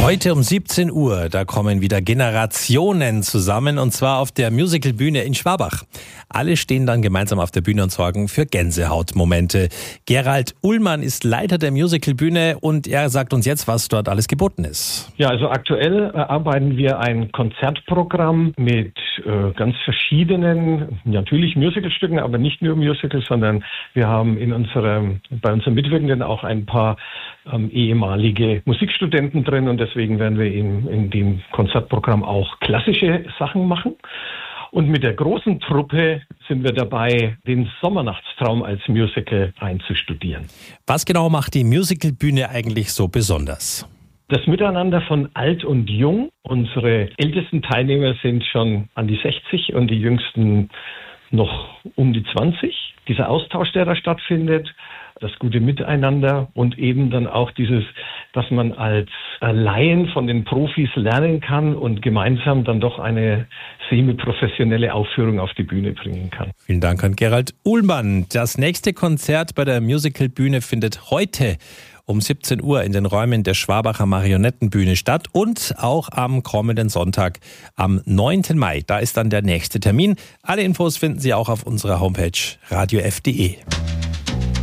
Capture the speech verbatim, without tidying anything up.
Heute um siebzehn Uhr, da kommen wieder Generationen zusammen und zwar auf der Musicalbühne in Schwabach. Alle stehen dann gemeinsam auf der Bühne und sorgen für Gänsehautmomente. Gerald Uhlmann ist Leiter der Musicalbühne und er sagt uns jetzt, was dort alles geboten ist. Ja, also aktuell erarbeiten wir ein Konzertprogramm mit äh, ganz verschiedenen, natürlich Musicalstücken, aber nicht nur Musicals, sondern wir haben in unserem, bei unseren Mitwirkenden auch ein paar ähm, ehemalige Musikstudenten drin und deswegen werden wir in, in dem Konzertprogramm auch klassische Sachen machen. Und mit der großen Truppe sind wir dabei, den Sommernachtstraum als Musical einzustudieren. Was genau macht die Musicalbühne eigentlich so besonders? Das Miteinander von alt und jung. Unsere ältesten Teilnehmer sind schon an die sechzig und die jüngsten noch um die zwanzig. Dieser Austausch, der da stattfindet, das gute Miteinander und eben dann auch dieses, dass man als Laien von den Profis lernen kann und gemeinsam dann doch eine semi-professionelle Aufführung auf die Bühne bringen kann. Vielen Dank an Gerald Uhlmann. Das nächste Konzert bei der Musicalbühne findet heute um siebzehn Uhr in den Räumen der Schwabacher Marionettenbühne statt und auch am kommenden Sonntag am neunten Mai. Da ist dann der nächste Termin. Alle Infos finden Sie auch auf unserer Homepage radio f punkt de.